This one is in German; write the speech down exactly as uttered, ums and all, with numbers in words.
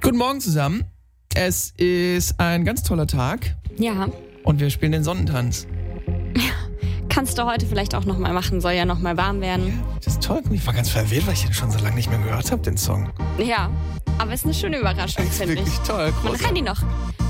Guten Morgen zusammen. Es ist ein ganz toller Tag Ja, und wir spielen den Sonnentanz. kannst du heute vielleicht auch nochmal machen, soll ja nochmal warm werden. Das ist toll. Ich war ganz verwirrt, weil ich den schon so lange nicht mehr gehört habe, den Song. Ja, aber ist eine schöne Überraschung, Das ist finde ich. wirklich toll. Man kann die noch